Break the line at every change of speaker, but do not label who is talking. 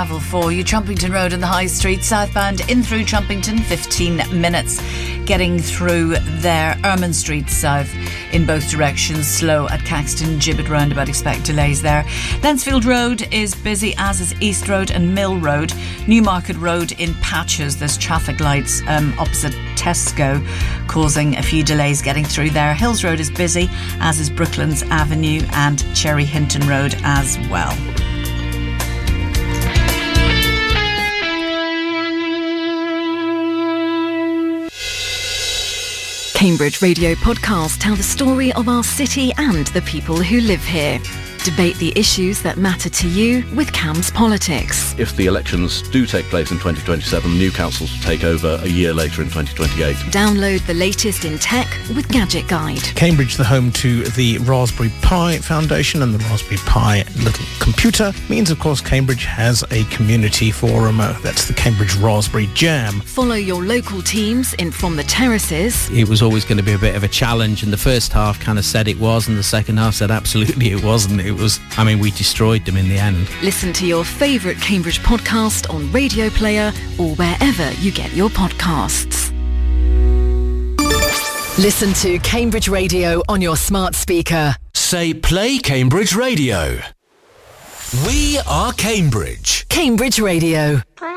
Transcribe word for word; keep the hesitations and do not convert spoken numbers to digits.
travel for you. Trumpington Road and the High Street, southbound in through Trumpington, fifteen minutes. Getting through there. Ermine Street south in both directions, slow at Caxton Gibbet roundabout, expect delays there. Lensfield Road is busy, as is East Road and Mill Road. Newmarket Road in patches, there's traffic lights um, opposite Tesco causing a few delays getting through there. Hills Road is busy, as is Brooklands Avenue and Cherry Hinton Road as well.
Cambridge Radio podcasts tell the story of our city and the people who live here. Debate the issues that matter to you with Cam's Politics.
If the elections do take place in twenty twenty-seven, new councils will take over a year later in twenty twenty-eight.
Download the latest in tech with Gadget Guide.
Cambridge, the home to the Raspberry Pi Foundation and the Raspberry Pi Little Computer, means, of course, Cambridge has a community forum. Uh, that's the Cambridge Raspberry Jam.
Follow your local teams in From the Terraces.
It was always going to be a bit of a challenge, and the first half kind of said it was, and the second half said absolutely it wasn't. It was, I mean, we destroyed them in the end.
Listen to your favourite Cambridge podcast on Radio Player or wherever you get your podcasts.
Listen to Cambridge Radio on your smart speaker.
Say play Cambridge Radio. We are Cambridge.
Cambridge Radio.